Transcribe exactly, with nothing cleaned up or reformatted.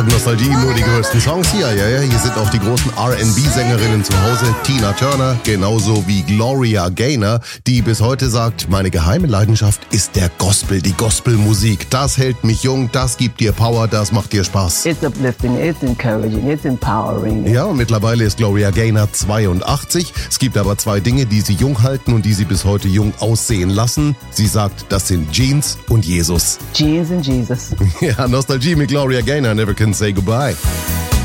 Nostalgie, nur die größten Songs hier. Ja, ja, hier sind auch die großen R and B-Sängerinnen zu Hause. Tina Turner, genauso wie Gloria Gaynor, die bis heute sagt, meine geheime Leidenschaft ist der Gospel, die Gospelmusik. Das hält mich jung, das gibt dir Power, das macht dir Spaß. It's uplifting, it's encouraging, it's empowering. Ja, und mittlerweile ist Gloria Gaynor zweiundachtzig. Es gibt aber zwei Dinge, die sie jung halten und die sie bis heute jung aussehen lassen. Sie sagt, das sind Jeans und Jesus. Jeans and Jesus. Ja, Nostalgie mit Gloria Gaynor, Never Can Say Goodbye.